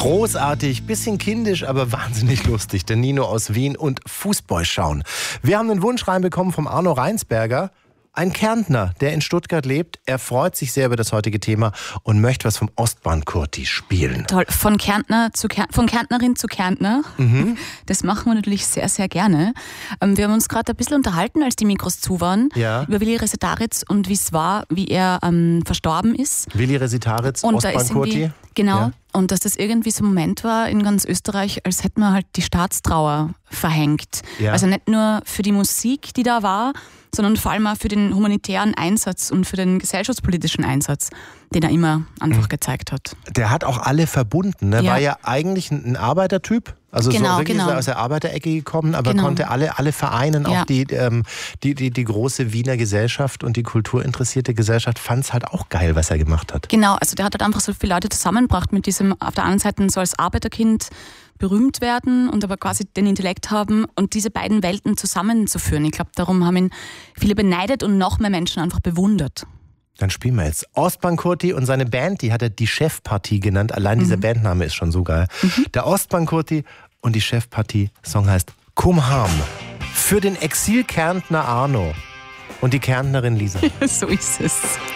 Großartig, bisschen kindisch, aber wahnsinnig lustig. Der Nino aus Wien und Fußball schauen. Wir haben einen Wunsch reinbekommen vom Arno Reinsberger. Ein Kärntner, der in Stuttgart lebt. Er freut sich sehr über das heutige Thema und möchte was vom Ostbahn-Kurti spielen. Toll, von Kärntnerin zu Kärntner. Das machen wir natürlich sehr, sehr gerne. Wir haben uns gerade ein bisschen unterhalten, als die Mikros zu waren, über Willi Resetaritz und wie es war, wie er verstorben ist. Willi Resetaritz, Ostbahn-Kurti. Genau. Ja. Und dass das irgendwie so ein Moment war in ganz Österreich, als hätte man halt die Staatstrauer verhängt. Ja. Also nicht nur für die Musik, die da war, sondern vor allem auch für den humanitären Einsatz und für den gesellschaftspolitischen Einsatz, den er immer einfach gezeigt hat. Der hat auch alle verbunden. Ne? Ja. War ja eigentlich ein Arbeitertyp. Also Genau, so wirklich genau. ist er aus der Arbeiterecke gekommen, aber konnte alle vereinen. Ja. Auch die große Wiener Gesellschaft und die kulturinteressierte Gesellschaft fand es halt auch geil, was er gemacht hat. Genau, also der hat halt einfach so viele Leute zusammengebracht mit diesem, auf der anderen Seite so als Arbeiterkind berühmt werden und aber quasi den Intellekt haben und diese beiden Welten zusammenzuführen. Ich glaube, darum haben ihn viele beneidet und noch mehr Menschen einfach bewundert. Dann spielen wir jetzt Ostbahn-Kurti und seine Band, die hat er die Chefpartie genannt. Allein dieser Bandname ist schon so geil. Der Ostbahn-Kurti und die Chefpartie. Song heißt Komm Harm. Für den Exil-Kärntner Arno und die Kärntnerin Lisa. So ist es.